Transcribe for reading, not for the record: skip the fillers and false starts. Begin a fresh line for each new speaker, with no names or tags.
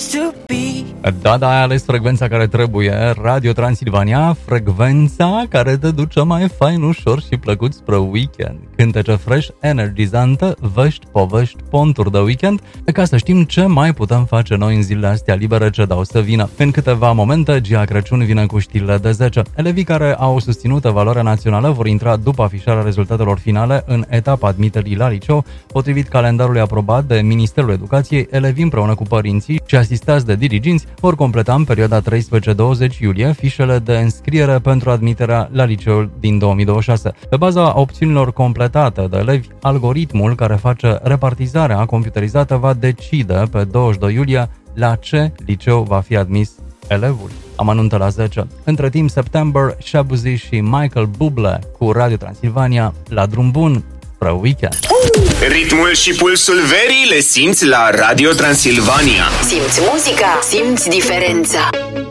Da, ai ales frecvența care trebuie, Radio Transilvania, frecvența care te duce mai fain, ușor și plăcut spre weekend. Cântece fresh, energizantă, vești, povești, ponturi de weekend, ca să știm ce mai putem face noi în zilele astea libere ce dau să vină. În câteva momente, Gia Crăciun vine cu știrile de 10. Elevii care au susținut evaluarea națională vor intra după afișarea rezultatelor finale în etapa admiterii la liceu. Potrivit calendarului aprobat de Ministerul Educației, elevii împreună cu părinții și asistați de diriginți vor completa în perioada 13-20 iulie fișele de înscriere pentru admiterea la liceul din 2026. Pe baza opțiunilor completate de elevi, algoritmul care face repartizarea computerizată va decide pe 22 iulie la ce liceu va fi admis elevul. Amănuntă la 10. Între timp, September, Shabuzi și Michael Bublé cu Radio Transilvania la drum bun spre weekend.
Ritmul și pulsul verii le simți la Radio Transilvania.
Simți muzica, simți diferența.